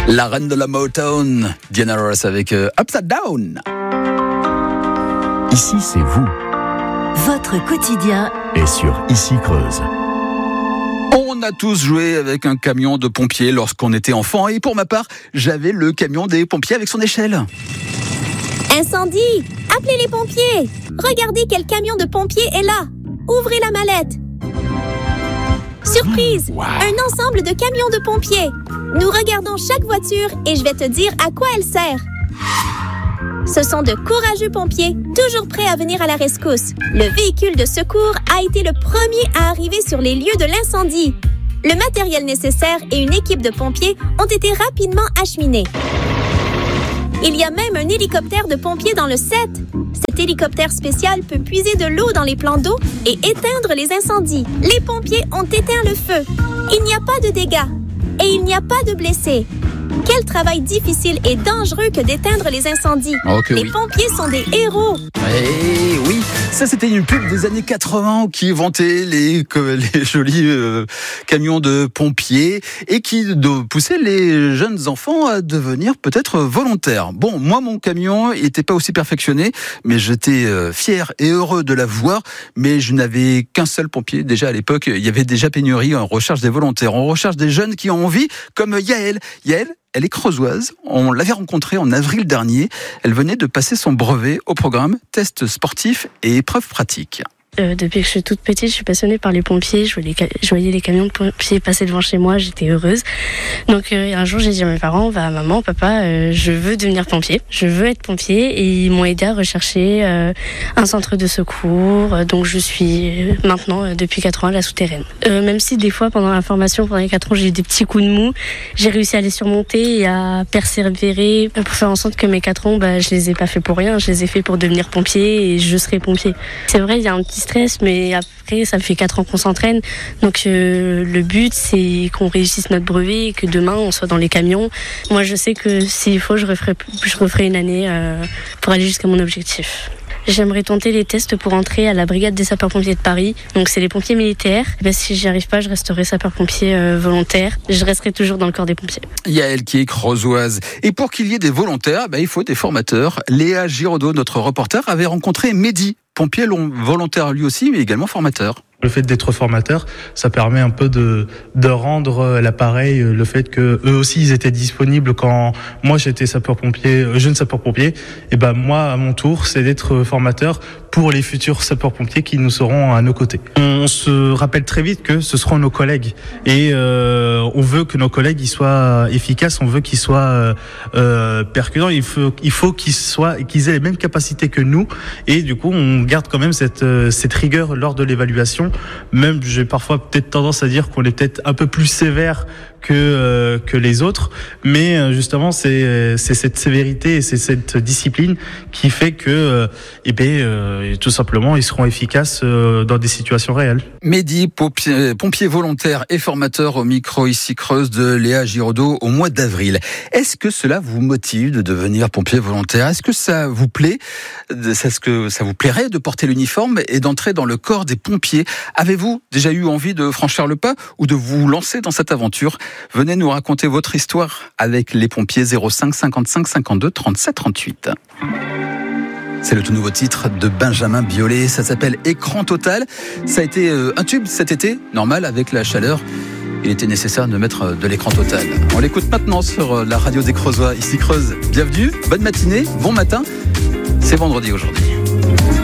La reine de la Motown, Diana Ross avec Upside Down. Ici, c'est vous. Votre quotidien Et sur Ici Creuse. On a tous joué avec un camion de pompiers lorsqu'on était enfant. Et pour ma part, j'avais le camion des pompiers avec son échelle. Incendie! Appelez les pompiers! Regardez quel camion de pompiers est là! Ouvrez la mallette! Surprise! Wow. Un ensemble de camions de pompiers! Nous regardons chaque voiture et je vais te dire à quoi elle sert. Ce sont de courageux pompiers, toujours prêts à venir à la rescousse. Le véhicule de secours a été le premier à arriver sur les lieux de l'incendie. Le matériel nécessaire et une équipe de pompiers ont été rapidement acheminés. Il y a même un hélicoptère de pompiers dans le set. Cet hélicoptère spécial peut puiser de l'eau dans les plans d'eau et éteindre les incendies. Les pompiers ont éteint le feu. Il n'y a pas de dégâts et il n'y a pas de blessés. Quel travail difficile et dangereux que d'éteindre les incendies. Les pompiers sont des héros. Eh oui, ça c'était une pub des années 80 qui vantait les jolis camions de pompiers et qui poussait les jeunes enfants à devenir peut-être volontaires. Bon, moi mon camion n'était pas aussi perfectionné, mais j'étais fier et heureux de l'avoir, mais je n'avais qu'un seul pompier. Déjà à l'époque, il y avait déjà pénurie, on recherche des volontaires, on recherche des jeunes qui ont envie, comme Yael. Yael, elle est creusoise, on l'avait rencontrée en avril dernier. Elle venait de passer son brevet au programme Tests sportifs et épreuves pratiques. Depuis que je suis toute petite, je suis passionnée par les pompiers. Je voyais les camions de pompiers passer devant chez moi, j'étais heureuse. Donc un jour, j'ai dit à mes parents, maman, papa, je veux devenir pompier. Je veux être pompier. Et ils m'ont aidé à rechercher un centre de secours. Donc je suis maintenant, depuis 4 ans, à la souterraine. Même si des fois, pendant la formation, pendant les 4 ans, j'ai eu des petits coups de mou, j'ai réussi à les surmonter et à persévérer pour faire en sorte que mes 4 ans, je les ai pas fait pour rien. Je les ai fait pour devenir pompier et je serai pompier. C'est vrai, il y a un petit stress, mais après ça fait 4 ans qu'on s'entraîne, donc le but c'est qu'on réussisse notre brevet et que demain on soit dans les camions. Moi je sais que s'il faut je referai une année pour aller jusqu'à mon objectif. J'aimerais tenter les tests pour entrer à la brigade des sapeurs-pompiers de Paris. Donc c'est les pompiers militaires. Si j'y arrive pas, je resterai sapeur-pompier volontaire. Je resterai toujours dans le corps des pompiers. Yael qui est creusoise. Et pour qu'il y ait des volontaires, il faut des formateurs. Léa Giraudot, notre reporter, avait rencontré Mehdi, pompier volontaire lui aussi, mais également formateur. Le fait d'être formateur, ça permet un peu de rendre l'appareil, le fait que eux aussi ils étaient disponibles quand moi j'étais jeune sapeur-pompier. Et moi à mon tour, c'est d'être formateur pour les futurs sapeurs-pompiers qui nous seront à nos côtés. On se rappelle très vite que ce seront nos collègues et on veut que nos collègues ils soient efficaces, on veut qu'ils soient percutants. Il faut qu'ils aient les mêmes capacités que nous et du coup on garde quand même cette rigueur lors de l'évaluation. Même j'ai parfois peut-être tendance à dire qu'on est peut-être un peu plus sévère que les autres, mais justement c'est cette sévérité et c'est cette discipline qui fait que tout simplement ils seront efficaces dans des situations réelles. Mehdi, pompier volontaire et formateur au micro Ici Creuse de Léa Giraudot au mois d'avril. Est-ce que cela vous motive de devenir pompier volontaire? Est-ce que ça vous plaît? Est-ce que ça vous plairait de porter l'uniforme et d'entrer dans le corps des pompiers? Avez-vous déjà eu envie de franchir le pas ou de vous lancer dans cette aventure? Venez nous raconter votre histoire avec les pompiers 05 55 52 37 38. C'est le tout nouveau titre de Benjamin Biolay, ça s'appelle Écran Total. Ça a été un tube cet été, normal avec la chaleur. Il était nécessaire de mettre de l'écran total. On l'écoute maintenant sur la radio des Creusois, Ici Creuse. Bienvenue, bonne matinée, bon matin. C'est vendredi aujourd'hui.